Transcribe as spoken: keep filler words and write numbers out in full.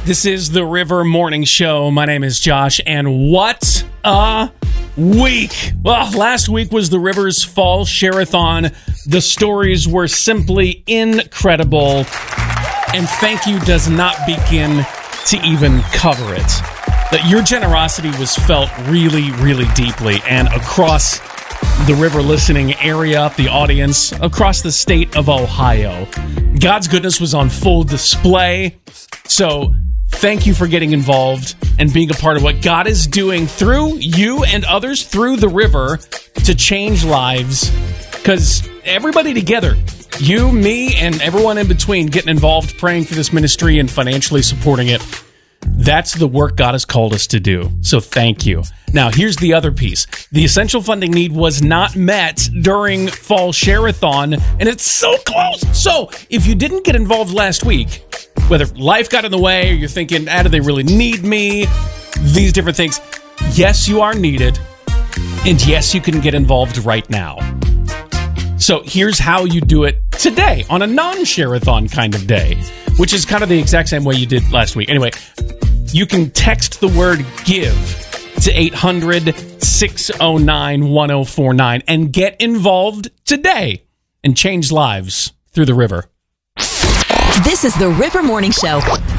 This is the River Morning Show. My name is Josh, and what a week. Well, last week was the River's Fall Share-a-thon. The stories were simply incredible, and thank you does not begin to even cover it. That your generosity was felt really, really deeply, and across the River listening area, the audience, across the state of Ohio. God's goodness was on full display. So thank you for getting involved and being a part of what God is doing through you and others through the River to change lives. Because everybody together, you, me, and everyone in between getting involved, praying for this ministry and financially supporting it, that's the work God has called us to do. So thank you. Now, here's the other piece. The essential funding need was not met during Fall Share-a-thon, and it's so close. So if you didn't get involved last week, whether life got in the way or you're thinking, ah, do they really need me? These different things. Yes, you are needed. And yes, you can get involved right now. So here's how you do it today on a non-share-a-thon kind of day, which is kind of the exact same way you did last week. Anyway, you can text the word GIVE to eight hundred, six oh nine, one oh four nine and get involved today and change lives through the River. This is the River Morning Show.